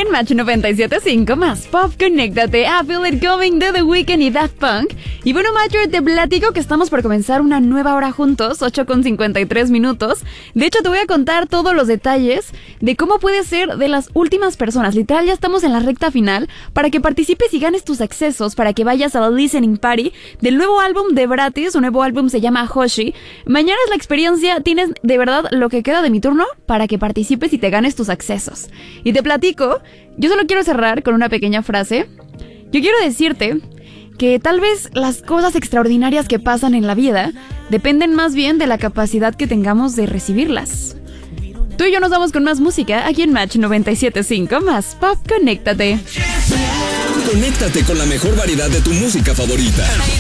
en Match 97.5, más pop, conéctate a Feel It Coming de The Weeknd y Daft Punk. Y bueno, Macho, te platico que estamos por comenzar una nueva hora juntos, 8:53. De hecho, te voy a contar todos los detalles de cómo puedes ser de las últimas personas. Literal, ya estamos en la recta final para que participes y ganes tus accesos para que vayas a la listening party del nuevo álbum de Bratis. Su nuevo álbum se llama Hoshi. Mañana es la experiencia, tienes de verdad lo que queda de mi turno para que participes y te ganes tus accesos. Y te platico, yo solo quiero cerrar con una pequeña frase. Yo quiero decirte que tal vez las cosas extraordinarias que pasan en la vida dependen más bien de la capacidad que tengamos de recibirlas. Tú y yo nos vamos con más música aquí en Match 97.5, más pop, conéctate. Conéctate con la mejor variedad de tu música favorita.